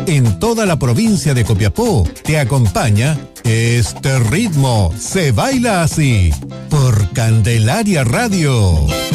En toda la provincia de Copiapó te acompaña Este ritmo se baila así por Candelaria Radio.